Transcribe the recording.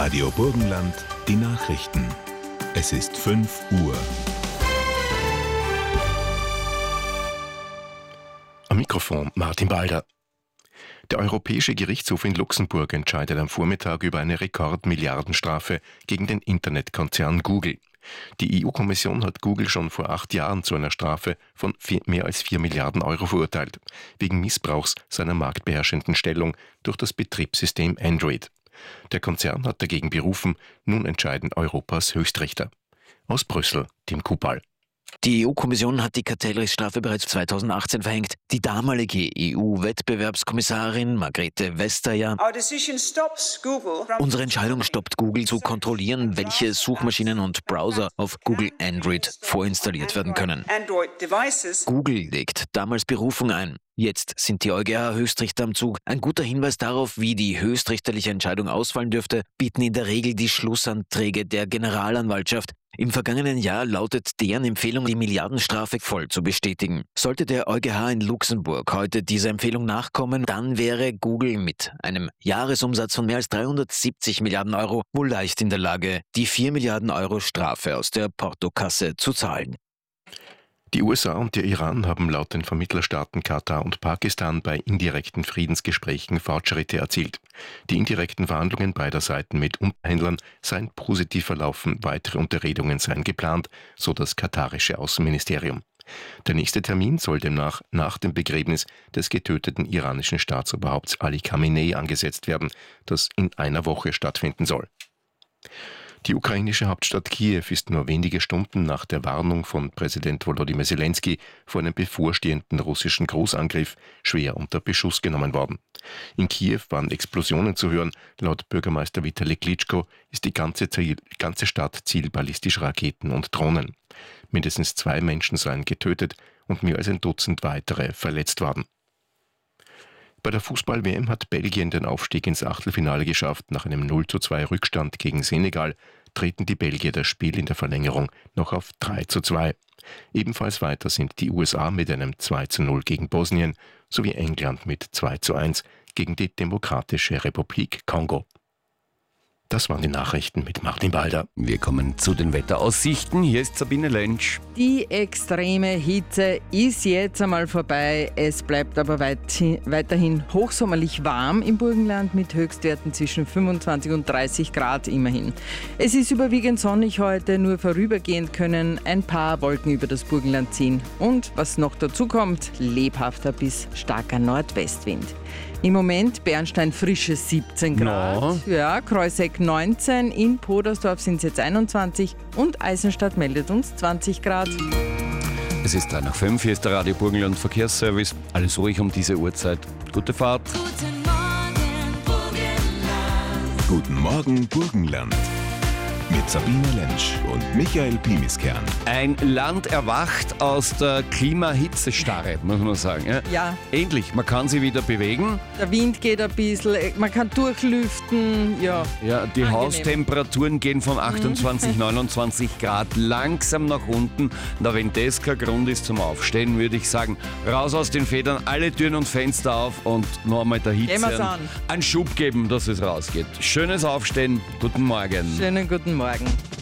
Radio Burgenland, die Nachrichten. Es ist 5 Uhr. Am Mikrofon Martin Balder. Der Europäische Gerichtshof in Luxemburg entscheidet am Vormittag über eine Rekordmilliardenstrafe gegen den Internetkonzern Google. Die EU-Kommission hat Google schon vor 8 Jahren zu einer Strafe von mehr als 4 Milliarden Euro verurteilt, wegen Missbrauchs seiner marktbeherrschenden Stellung durch das Betriebssystem Android. Der Konzern hat dagegen berufen, nun entscheiden Europas Höchstrichter. Aus Brüssel, Tim Kupal. Die EU-Kommission hat die Kartellrechtsstrafe bereits 2018 verhängt. Die damalige EU-Wettbewerbskommissarin Margrethe Vestager: Unsere Entscheidung stoppt Google zu kontrollieren, welche Suchmaschinen und Browser auf Google Android vorinstalliert werden können. Google legt damals Berufung ein. Jetzt sind die EuGH-Höchstrichter am Zug. Ein guter Hinweis darauf, wie die höchstrichterliche Entscheidung ausfallen dürfte, bieten in der Regel die Schlussanträge der Generalanwaltschaft. Im vergangenen Jahr lautet deren Empfehlung, die Milliardenstrafe voll zu bestätigen. Sollte der EuGH in Luxemburg heute dieser Empfehlung nachkommen, dann wäre Google mit einem Jahresumsatz von mehr als 370 Milliarden Euro wohl leicht in der Lage, die 4 Milliarden Euro Strafe aus der Portokasse zu zahlen. Die USA und der Iran haben laut den Vermittlerstaaten Katar und Pakistan bei indirekten Friedensgesprächen Fortschritte erzielt. Die indirekten Verhandlungen beider Seiten mit Unterhändlern seien positiv verlaufen, weitere Unterredungen seien geplant, so das katarische Außenministerium. Der nächste Termin soll demnach nach dem Begräbnis des getöteten iranischen Staatsoberhaupts Ali Khamenei angesetzt werden, das in einer Woche stattfinden soll. Die ukrainische Hauptstadt Kiew ist nur wenige Stunden nach der Warnung von Präsident Volodymyr Zelensky vor einem bevorstehenden russischen Großangriff schwer unter Beschuss genommen worden. In Kiew waren Explosionen zu hören. Laut Bürgermeister Vitali Klitschko ist die ganze Stadt Ziel ballistischer Raketen und Drohnen. Mindestens 2 Menschen seien getötet und mehr als ein Dutzend weitere verletzt worden. Bei der Fußball-WM hat Belgien den Aufstieg ins Achtelfinale geschafft. Nach einem 0:2 Rückstand gegen Senegal treten die Belgier das Spiel in der Verlängerung noch auf 3:2. Ebenfalls weiter sind die USA mit einem 2:0 gegen Bosnien sowie England mit 2:1 gegen die Demokratische Republik Kongo. Das waren die Nachrichten mit Martin Balder. Wir kommen zu den Wetteraussichten. Hier ist Sabine Lentsch. Die extreme Hitze ist jetzt einmal vorbei. Es bleibt aber weiterhin hochsommerlich warm im Burgenland mit Höchstwerten zwischen 25 und 30 Grad immerhin. Es ist überwiegend sonnig heute, nur vorübergehend können ein paar Wolken über das Burgenland ziehen. Und was noch dazu kommt, lebhafter bis starker Nordwestwind. Im Moment Bernstein frische 17 Grad, No. Ja, Kreuzeck 19, in Podersdorf sind es jetzt 21 und Eisenstadt meldet uns 20 Grad. Es ist 3:05, hier ist der Radio Burgenland Verkehrsservice. Alles ruhig um diese Uhrzeit. Gute Fahrt. Guten Morgen, Burgenland. Mit Sabine Lentsch und Michael Pimiskern. Ein Land erwacht aus der Klimahitzestarre, muss man sagen. Ja. Endlich, man kann sich wieder bewegen. Der Wind geht ein bisschen, man kann durchlüften, ja. Ja, die Angenehm. Haustemperaturen gehen von 28, 29 Grad langsam nach unten. Na, wenn das kein Grund ist zum Aufstehen, würde ich sagen, raus aus den Federn, alle Türen und Fenster auf und noch einmal der Gehen wir's Hitze an. einen Schub geben, dass es rausgeht. Schönes Aufstehen, guten Morgen. Schönen guten Morgen.